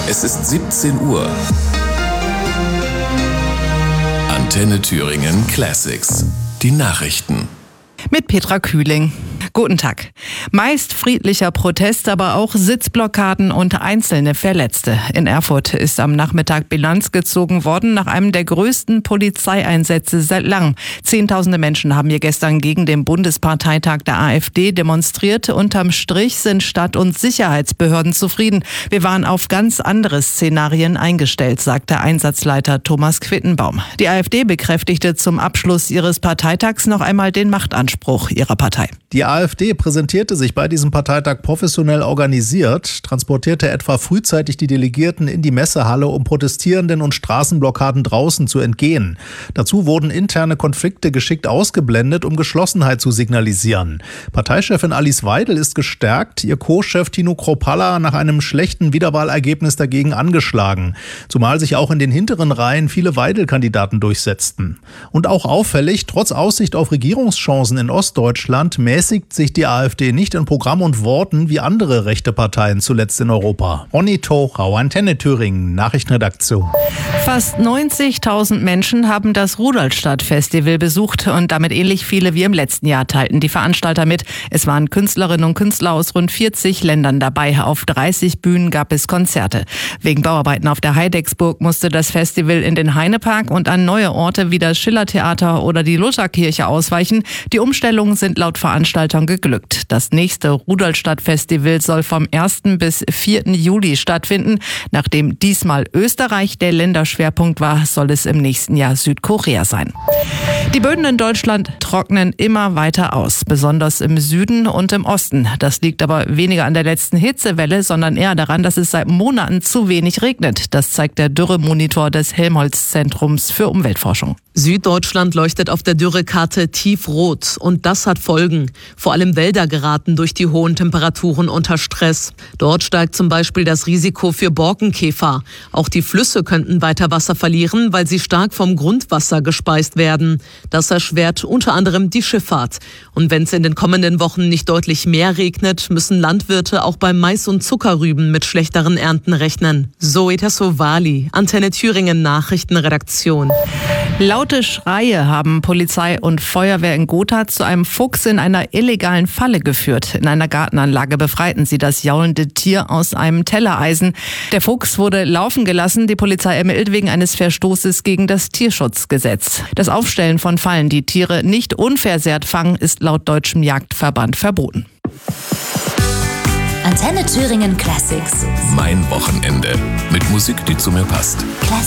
Es ist 17 Uhr. Antenne Thüringen Classics. Die Nachrichten. Mit Petra Kühling. Guten Tag. Meist friedlicher Protest, aber auch Sitzblockaden und einzelne Verletzte. In Erfurt ist am Nachmittag Bilanz gezogen worden nach einem der größten Polizeieinsätze seit langem. Zehntausende Menschen haben hier gestern gegen den Bundesparteitag der AfD demonstriert. Unterm Strich sind Stadt- und Sicherheitsbehörden zufrieden. Wir waren auf ganz andere Szenarien eingestellt, sagte Einsatzleiter Thomas Quittenbaum. Die AfD bekräftigte zum Abschluss ihres Parteitags noch einmal den Machtanspruch ihrer Partei. Die AfD präsentierte sich bei diesem Parteitag professionell organisiert, transportierte etwa frühzeitig die Delegierten in die Messehalle, um Protestierenden und Straßenblockaden draußen zu entgehen. Dazu wurden interne Konflikte geschickt ausgeblendet, um Geschlossenheit zu signalisieren. Parteichefin Alice Weidel ist gestärkt, ihr Co-Chef Tino Kropalla nach einem schlechten Wiederwahlergebnis dagegen angeschlagen. Zumal sich auch in den hinteren Reihen viele Weidel-Kandidaten durchsetzten. Und auch auffällig, trotz Aussicht auf Regierungschancen in Ostdeutschland, mäßigt sich die AfD nicht in Programm und Worten wie andere rechte Parteien zuletzt in Europa. Ronny Tochau, Antenne Thüringen, Nachrichtenredaktion. Fast 90.000 Menschen haben das Rudolstadt-Festival besucht und damit ähnlich viele wie im letzten Jahr teilten die Veranstalter mit. Es waren Künstlerinnen und Künstler aus rund 40 Ländern dabei. Auf 30 Bühnen gab es Konzerte. Wegen Bauarbeiten auf der Heidecksburg musste das Festival in den Heinepark und an neue Orte wie das Schillertheater oder die Lutherkirche ausweichen. Die Umstellungen sind laut Veranstaltern geglückt. Das nächste Rudolstadt-Festival soll vom 1. bis 4. Juli stattfinden. Nachdem diesmal Österreich der Länderschwerpunkt war, soll es im nächsten Jahr Südkorea sein. Die Böden in Deutschland trocknen immer weiter aus, besonders im Süden und im Osten. Das liegt aber weniger an der letzten Hitzewelle, sondern eher daran, dass es seit Monaten zu wenig regnet. Das zeigt der Dürremonitor des Helmholtz-Zentrums für Umweltforschung. Süddeutschland leuchtet auf der Dürrekarte tiefrot und das hat Folgen. Vor allem Wälder geraten durch die hohen Temperaturen unter Stress. Dort steigt zum Beispiel das Risiko für Borkenkäfer. Auch die Flüsse könnten weiter Wasser verlieren, weil sie stark vom Grundwasser gespeist werden. Das erschwert unter anderem die Schifffahrt. Und wenn es in den kommenden Wochen nicht deutlich mehr regnet, müssen Landwirte auch bei Mais und Zuckerrüben mit schlechteren Ernten rechnen. Zoe Tassovali, Antenne Thüringen Nachrichtenredaktion. Laute Schreie haben Polizei und Feuerwehr in Gotha zu einem Fuchs in einer illegalen Falle geführt. In einer Gartenanlage befreiten sie das jaulende Tier aus einem Tellereisen. Der Fuchs wurde laufen gelassen. Die Polizei ermittelt wegen eines Verstoßes gegen das Tierschutzgesetz. Das Aufstellen von Fallen, die Tiere nicht unversehrt fangen, ist laut Deutschem Jagdverband verboten. Antenne Thüringen Classics. Mein Wochenende. Mit Musik, die zu mir passt. Classics.